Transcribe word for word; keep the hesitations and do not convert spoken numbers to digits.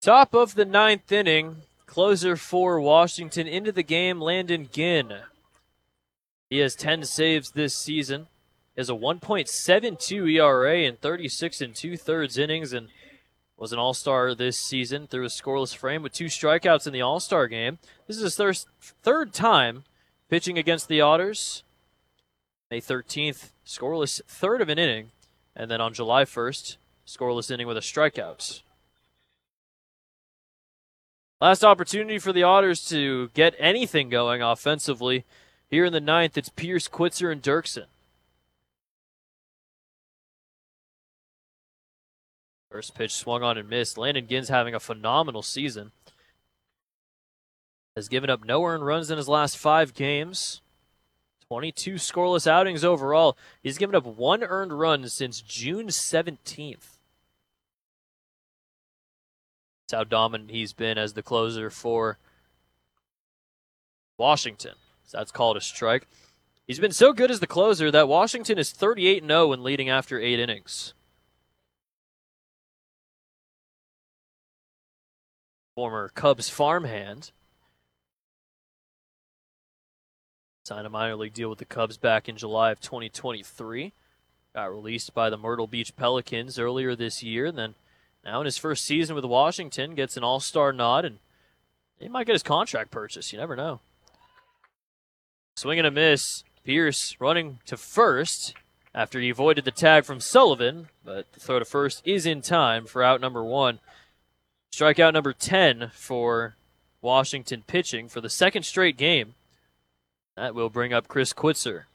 Top of the ninth inning, closer for Washington into the game, Landon Ginn. He has ten saves this season. He has a one point seven two E R A in thirty-six and two-thirds innings and was an all-star this season through a scoreless frame with two strikeouts in the all-star game. This is his thir- third time pitching against the Otters. May thirteenth, scoreless third of an inning. And then on July first, scoreless inning with a strikeout. Last opportunity for the Otters to get anything going offensively. Here in the ninth, it's Pierce, Quitzer, and Dirksen. First pitch swung on and missed. Landon Ginn's having a phenomenal season. Has given up no earned runs in his last five games. twenty-two scoreless outings overall. He's given up one earned run since June seventeenth. That's how dominant he's been as the closer for Washington. So that's called a strike. He's been so good as the closer that Washington is thirty-eight and oh when leading after eight innings. Former Cubs farmhand. Signed a minor league deal with the Cubs back in July of twenty twenty-three. Got released by the Myrtle Beach Pelicans earlier this year. And then now in his first season with Washington, gets an all-star nod. And he might get his contract purchased. You never know. Swing and a miss. Pierce running to first after he avoided the tag from Sullivan. But the throw to first is in time for out number one. Strikeout number ten for Washington pitching for the second straight game. That will bring up Chris Quitzer.